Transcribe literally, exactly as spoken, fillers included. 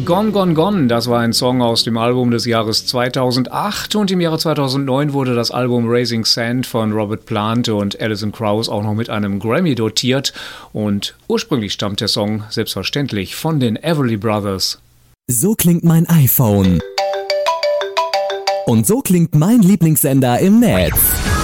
Gone, Gone, Gone, das war ein Song aus dem Album des Jahres zweitausendacht und im Jahre zweitausendneun wurde das Album Raising Sand von Robert Plant und Alison Krauss auch noch mit einem Grammy dotiert und ursprünglich stammt der Song selbstverständlich von den Everly Brothers. So klingt mein iPhone. Und so klingt mein Lieblingssender im Netz.